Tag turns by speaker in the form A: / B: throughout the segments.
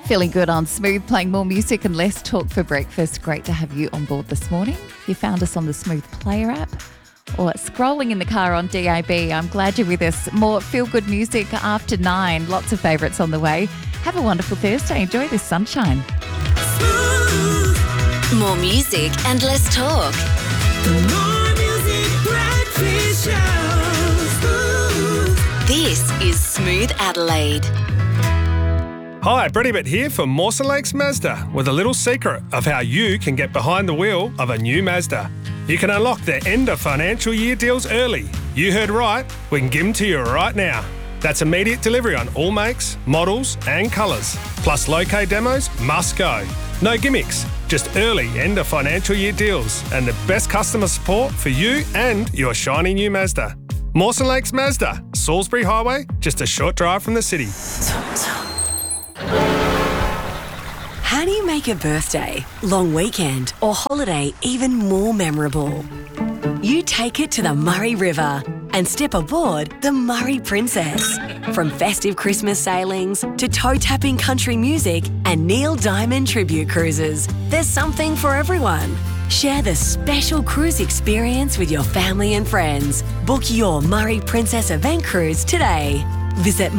A: Feeling good on Smooth, playing more music and less talk for breakfast. Great to have you on board this morning. If you found us on the Smooth Player app or scrolling in the car on DAB, I'm glad you're with us. More feel-good music after 9. Lots of favourites on the way. Have a wonderful Thursday. Enjoy this sunshine.
B: More music and less talk.
C: More music breakfast show.
B: This is Smooth Adelaide.
D: Hi, Brett Hibbert here for Mawson Lakes Mazda with a little secret of how you can get behind the wheel of a new Mazda. You can unlock their end of financial year deals early. You heard right, we can give them to you right now. That's immediate delivery on all makes, models and colours. Plus low-K demos must go. No gimmicks, just early end of financial year deals and the best customer support for you and your shiny new Mazda. Mawson Lakes Mazda, Salisbury Highway, just a short drive from the city.
E: How do you make a birthday, long weekend or holiday even more memorable? You take it to the Murray River and step aboard the Murray Princess. From festive Christmas sailings to toe-tapping country music and Neil Diamond tribute cruises, there's something for everyone. Share the special cruise experience with your family and friends. Book your Murray Princess event cruise today. Visit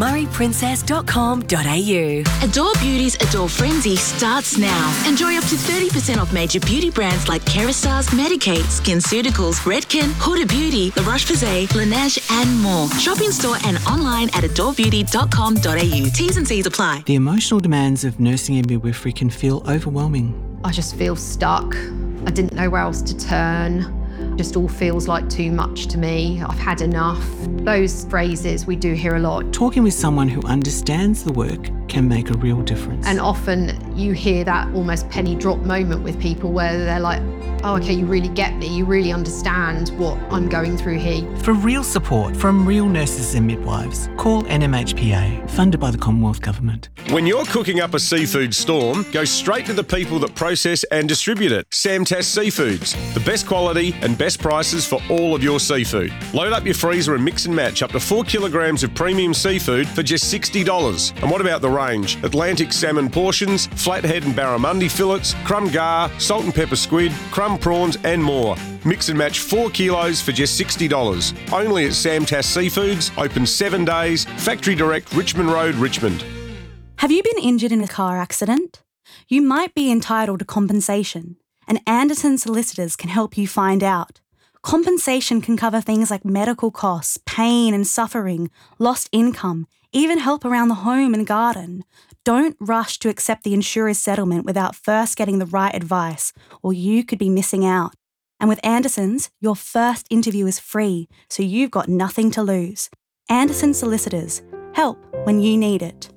E: murrayprincess.com.au.
F: Adore Beauty's Adore Frenzy starts now. Enjoy up to 30% off major beauty brands like Kerastars, Medik8, SkinCeuticals, Redken, Huda Beauty, La Roche-Posay, Laneige and more. Shop in store and online at adorebeauty.com.au. T's and C's apply.
G: The emotional demands of nursing and midwifery can feel overwhelming.
H: I just feel stuck. I didn't know where else to turn. Just all feels like too much to me. I've had enough. Those phrases we do hear a lot.
G: Talking with someone who understands the work can make a real difference.
H: And often you hear that almost penny drop moment with people where they're like, oh, okay, you really get me. You really understand what I'm going through here.
G: For real support from real nurses and midwives, call NMHPA, funded by the Commonwealth Government.
I: When you're cooking up a seafood storm, go straight to the people that process and distribute it. Samtas Seafoods, the best quality and best prices for all of your seafood. Load up your freezer and mix and match up to 4 kilograms of premium seafood for just $60. And what about the range? Atlantic salmon portions, flathead and barramundi fillets, crumb gar, salt and pepper squid, crumb prawns and more. Mix and match 4 kilos for just $60. Only at Samtas Seafoods, open 7 days, Factory Direct, Richmond Road, Richmond.
J: Have you been injured in a car accident? You might be entitled to compensation, and Anderson Solicitors can help you find out. Compensation can cover things like medical costs, pain and suffering, lost income, even help around the home and garden. Don't rush to accept the insurer's settlement without first getting the right advice, or you could be missing out. And with Anderson's, your first interview is free, so you've got nothing to lose. Anderson Solicitors. Help when you need it.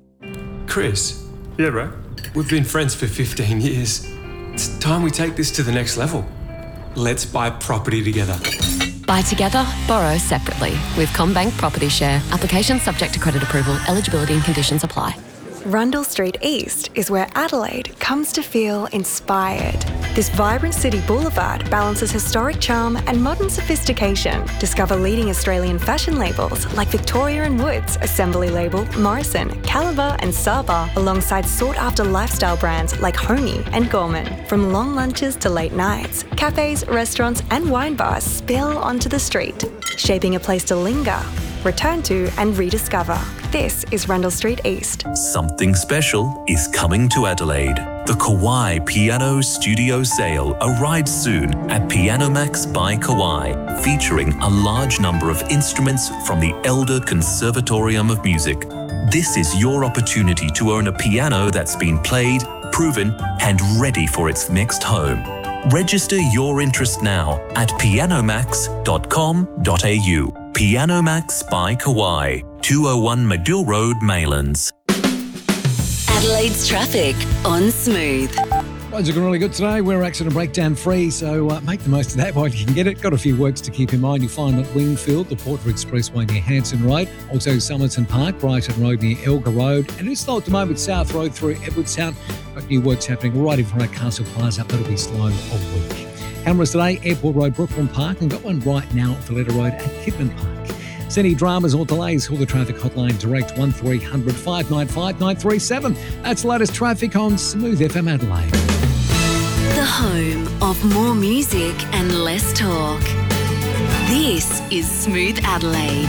K: Chris.
D: Yeah, bro.
K: We've been friends for 15 years. It's time we take this to the next level. Let's buy property together.
L: Buy together, borrow separately with CommBank Property Share. Application subject to credit approval. Eligibility and conditions apply.
M: Rundle Street East is where Adelaide comes to feel inspired. This vibrant city boulevard balances historic charm and modern sophistication. Discover leading Australian fashion labels like Victoria & Woods, Assembly Label, Morrison, Caliber and Saba, alongside sought-after lifestyle brands like Honey and Gorman. From long lunches to late nights, cafes, restaurants and wine bars spill onto the street, shaping a place to linger, return to and rediscover. This is Rundle Street East.
N: Something special is coming to Adelaide. The Kauai Piano Studio Sale arrives soon at Piano Max by Kauai, featuring a large number of instruments from the Elder Conservatorium of Music. This is your opportunity to own a piano that's been played, proven, and ready for its next home. Register your interest now at pianomax.com.au. Piano Max by Kauai, 201 Medill Road, Maylands.
B: Adelaide's traffic on Smooth.
O: Roads are looking really good today. We're accident breakdown free, so make the most of that while you can get it. Got a few works to keep in mind. You'll find at Wingfield, the Porter Expressway near Hanson Road, also Somerton Park, Brighton Road near Elgar Road, and it's slow at the moment, South Road through Edwardstown. Got new works happening right in front of Castle Plaza. That'll be slow all week. Cameras today, Airport Road, Brooklyn Park, and got one right now at Valletta Road at Kidman Park. See any dramas or delays, call the traffic hotline direct 1300 595 937. That's the latest traffic on Smooth FM Adelaide.
B: The home of more music and less talk. This is Smooth Adelaide.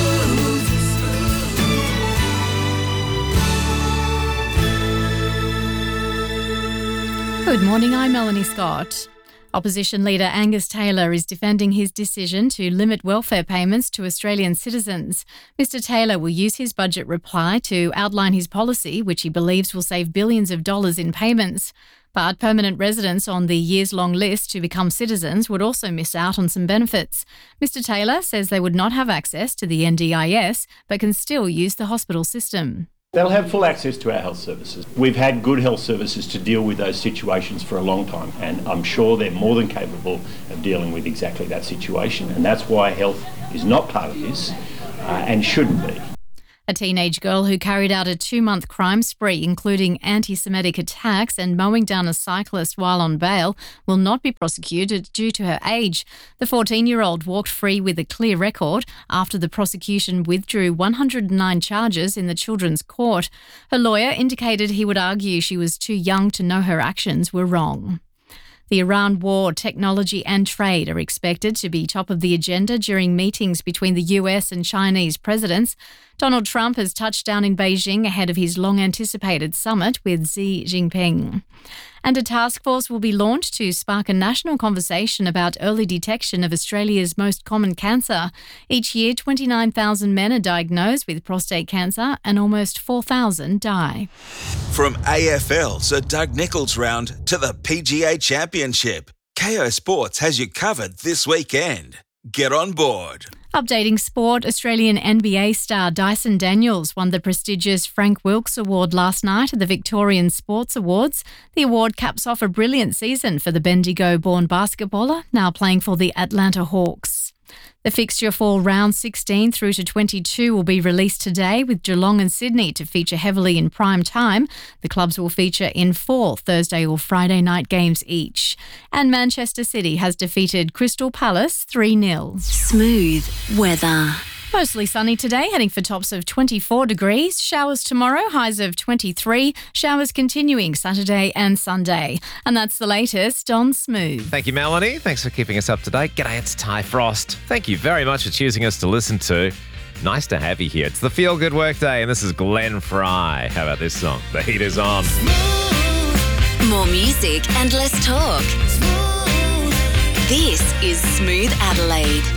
P: Good morning, I'm Melanie Scott. Opposition leader Angus Taylor is defending his decision to limit welfare payments to Australian citizens. Mr Taylor will use his budget reply to outline his policy, which he believes will save billions of dollars in payments. But permanent residents on the years-long list to become citizens would also miss out on some benefits. Mr Taylor says they would not have access to the NDIS, but can still use the hospital system.
Q: They'll have full access to our health services. We've had good health services to deal with those situations for a long time, and I'm sure they're more than capable of dealing with exactly that situation, and that's why health is not part of this and shouldn't be.
P: A teenage girl who carried out a 2-month crime spree, including anti-Semitic attacks and mowing down a cyclist while on bail, will not be prosecuted due to her age. The 14-year-old walked free with a clear record after the prosecution withdrew 109 charges in the Children's Court. Her lawyer indicated he would argue she was too young to know her actions were wrong. The Iran war, technology and trade are expected to be top of the agenda during meetings between the US and Chinese presidents. Donald Trump has touched down in Beijing ahead of his long-anticipated summit with Xi Jinping. And a task force will be launched to spark a national conversation about early detection of Australia's most common cancer. Each year, 29,000 men are diagnosed with prostate cancer and almost 4,000 die.
R: From AFL Sir Doug Nicholls round to the PGA Championship, KO Sports has you covered this weekend. Get on board.
P: Updating sport, Australian NBA star Dyson Daniels won the prestigious Frank Wilkes Award last night at the Victorian Sports Awards. The award caps off a brilliant season for the Bendigo-born basketballer, now playing for the Atlanta Hawks. The fixture for round 16 through to 22 will be released today, with Geelong and Sydney to feature heavily in prime time. The clubs will feature in 4 Thursday or Friday night games each. And Manchester City has defeated Crystal Palace 3-0.
B: Smooth weather.
P: Mostly sunny today, heading for tops of 24 degrees. Showers tomorrow, highs of 23. Showers continuing Saturday and Sunday. And that's the latest on Smooth.
S: Thank you, Melanie. Thanks for keeping us up to date. G'day, it's Ty Frost. Thank you very much for choosing us to listen to. Nice to have you here. It's the Feel Good Workday, and this is Glenn Fry. How about this song? The heat is on.
B: More music and less talk. This is Smooth Adelaide.